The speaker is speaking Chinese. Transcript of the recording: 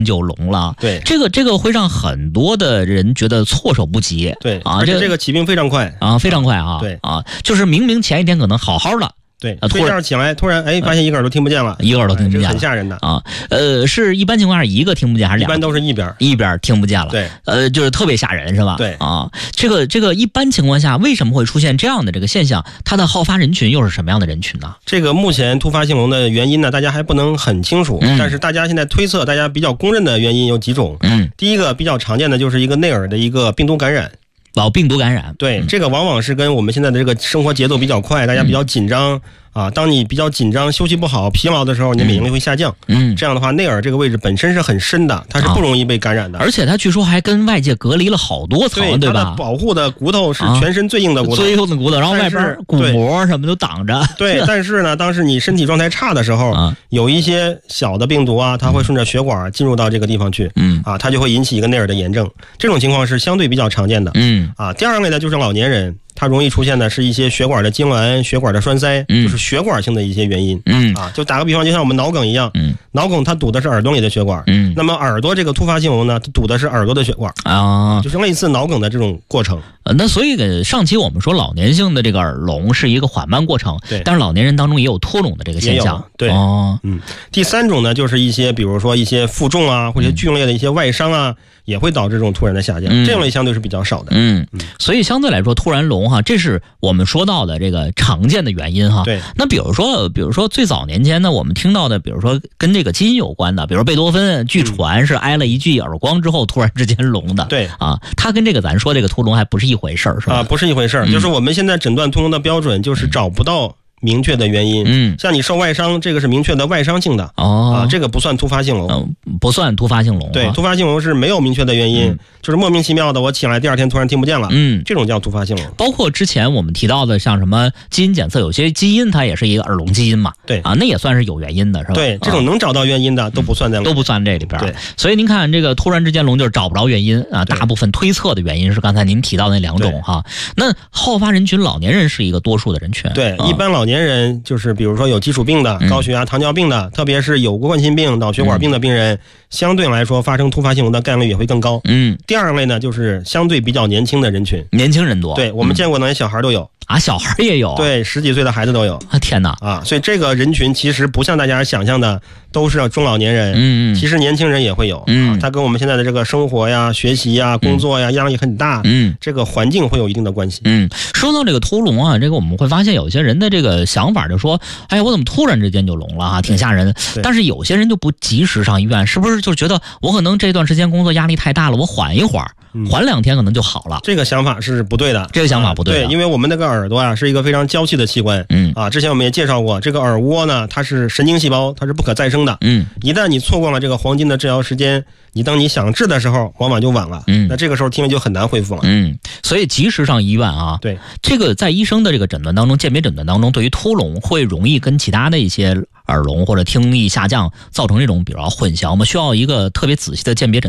就聋了。 对， 这个会让很多的人觉得措手不及。 对啊， 而且这个起病非常快啊，非常快啊。 对啊，就是明明前一天可能好好的。 对，睡觉起来突然发现一个耳朵听不见了， 一个耳朵听不见了， 很吓人的啊。是一般情况下一个听不见还是两个？ 一般都是一边听不见了。 对， 就是特别吓人是吧？ 对啊，这个一般情况下为什么会出现这样的这个现象？它的好发人群又是什么样的人群呢？ 这个目前突发性聋的原因呢，大家还不能很清楚，但是大家现在推测，大家比较公认的原因有几种。第一个比较常见的就是一个内耳的一个病毒感染。 病毒感染， 对，这个往往是跟我们现在的这个生活节奏比较快，大家比较紧张啊。当你比较紧张、休息不好、疲劳的时候，你的免疫力会下降。这样的话，内耳这个位置本身是很深的，它是不容易被感染的。 而且它据说还跟外界隔离了好多层，对吧？ 它的保护的骨头是全身最硬的骨头， 最硬的骨头，然后外边骨膜什么都挡着。 对，但是呢，当时你身体状态差的时候，有一些小的病毒啊，它会顺着血管进入到这个地方去，它就会引起一个内耳的炎症。这种情况是相对比较常见的。第二类呢就是老年人。它容易出现的是一些血管的痉挛、血管的栓塞，就是血管性的一些原因。就打个比方，就像我们脑梗一样，脑梗它堵的是耳朵里的血管，那么耳朵这个突发性聋呢，它堵的是耳朵的血管啊，就是类似脑梗的这种过程。 那所以上期我们说老年性的这个耳聋是一个缓慢过程， 对， 但是老年人当中也有脱聋的这个现象。 对，第三种呢，就是一些比如说一些负重啊，或者剧烈的一些外伤啊，也会导致这种突然的下降，这种类相对是比较少的。 所以相对来说，突然聋哈，这是我们说到的这个常见的原因哈。 对。 那比如说最早年间呢，我们听到的，比如说跟这个基因有关的，比如贝多芬，据传是挨了一记耳光之后突然之间聋的。 对啊，他跟这个咱说这个突聋还不是一回事儿，是吧？ 啊，不是一回事儿，就是我们现在诊断突聋的标准就是找不到明确的原因。像你受外伤，这个是明确的外伤性的这个不算突发性聋， 不算突发性聋。 对，突发性聋是没有明确的原因，就是莫名其妙的，我起来第二天突然听不见了。这种叫突发性聋。 包括之前我们提到的，像什么基因检测，有些基因它也是一个耳聋基因嘛。 对啊，那也算是有原因的，是吧？ 对，这种能找到原因的都不算在都不算这里边。 对， 所以您看这个突然之间聋就是找不着原因啊，大部分推测的原因是刚才您提到的那两种哈。那好发人群老年人是一个多数的人群。 对，一般老年人就是比如说有基础病的、高血压、糖尿病的，特别是有过冠心病、脑血管病的病人，相对来说发生突发性聋的概率也会更高。第二类呢就是相对比较年轻的人群， 年轻人多。 对，我们见过的小孩都有。 小孩也有。 对，10几岁的孩子都有。 天哪所以这个人群其实不像大家想象的都是中老年人。其实年轻人也会有。他跟我们现在的这个生活呀、学习呀、工作呀压力很大。这个环境会有一定的关系。 说到这个突聋啊，这个我们会发现有些人的这个想法就说，哎呀，我怎么突然之间就聋了啊，挺吓人。但是有些人就不及时上医院，是不是就觉得我可能这段时间工作压力太大了，我缓一会儿，缓2天可能就好了？ 这个想法是不对的。 这个想法不对。 对，因为我们那个耳朵啊是一个非常娇气的器官。之前我们也介绍过，这个耳蜗呢，它是神经细胞，它是不可再生的。一旦你错过了这个黄金的治疗时间，你等你想治的时候，往往就晚了。那这个时候听力就很难恢复了。 所以及时上医院啊。 对， 这个在医生的这个诊断当中，鉴别诊断当中，对于突聋会容易跟其他的一些耳聋或者听力下降造成这种比如混淆吗？需要一个特别仔细的鉴别诊断。